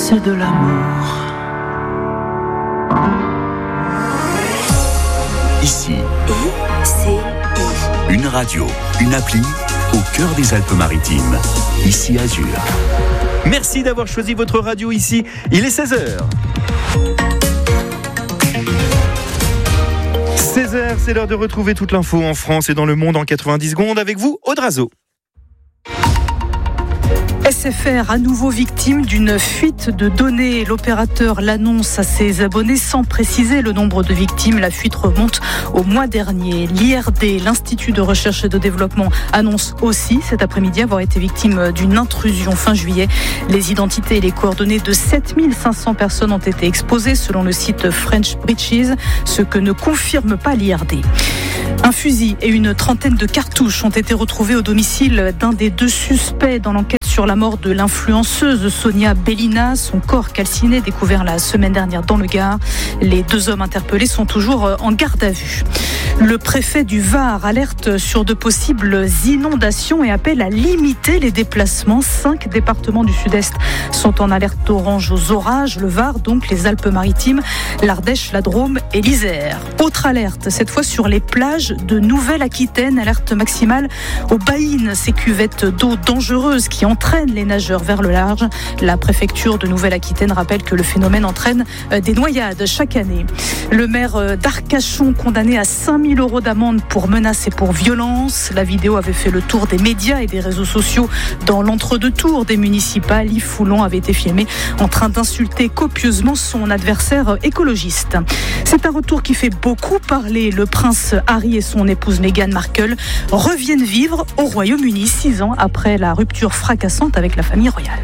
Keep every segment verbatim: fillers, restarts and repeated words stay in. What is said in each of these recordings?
c'est de l'amour. Ici, I C I. une radio, une appli au cœur des Alpes-Maritimes. Ici Azur. Merci d'avoir choisi votre radio ici. Il est seize heures. seize heures, c'est l'heure de retrouver toute l'info en France et dans le monde en quatre-vingt-dix secondes avec vous, Aude Razo. S F R à nouveau victime d'une fuite de données. L'opérateur l'annonce à ses abonnés sans préciser le nombre de victimes. La fuite remonte au mois dernier. L'I R D, l'Institut de recherche et de développement, annonce aussi cet après-midi avoir été victime d'une intrusion fin juillet. Les identités et les coordonnées de sept mille cinq cents personnes ont été exposées selon le site French Breaches, ce que ne confirme pas l'I R D. Un fusil et une trentaine de cartouches ont été retrouvés au domicile d'un des deux suspects dans l'enquête sur la mort de l'influenceuse Sonia Bellina. Son corps calciné découvert la semaine dernière dans le Gard. Les deux hommes interpellés sont toujours en garde à vue. Le préfet du Var alerte sur de possibles inondations et appelle à limiter les déplacements. Cinq départements du Sud-Est sont en alerte orange aux orages. Le Var, donc les Alpes-Maritimes, l'Ardèche, la Drôme et l'Isère. Autre alerte, cette fois sur les plages de Nouvelle-Aquitaine. Alerte maximale aux baïnes, ces cuvettes d'eau dangereuses qui entraînent les nageurs vers le large. La préfecture de Nouvelle-Aquitaine rappelle que le phénomène entraîne des noyades chaque année. Le maire d'Arcachon condamné à cinq mille euros d'amende pour menaces et pour violence. La vidéo avait fait le tour des médias et des réseaux sociaux dans l'entre-deux-tours des municipales. Yves Foulon avait été filmé en train d'insulter copieusement son adversaire écologiste. C'est un retour qui fait beaucoup parler. Le prince Harry et son épouse Meghan Markle reviennent vivre au Royaume-Uni six ans après la rupture fracassante avec la famille royale.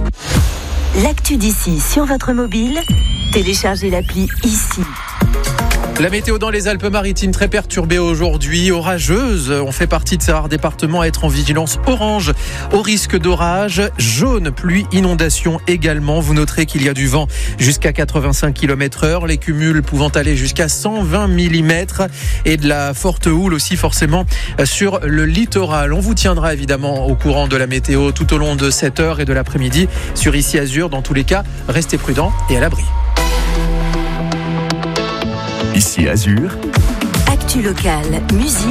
L'actu d'ici sur votre mobile, téléchargez l'appli Ici. La météo dans les Alpes-Maritimes très perturbée aujourd'hui, orageuse. On fait partie de ces rares départements à être en vigilance orange au risque d'orage, jaune, pluie, inondation également. Vous noterez qu'il y a du vent jusqu'à quatre-vingt-cinq kilomètres heure, les cumuls pouvant aller jusqu'à cent vingt millimètres et de la forte houle aussi forcément sur le littoral. On vous tiendra évidemment au courant de la météo tout au long de cette heure et de l'après-midi sur Ici Azur. Dans tous les cas, restez prudents et à l'abri. Ici Azur. Actu locale, musique.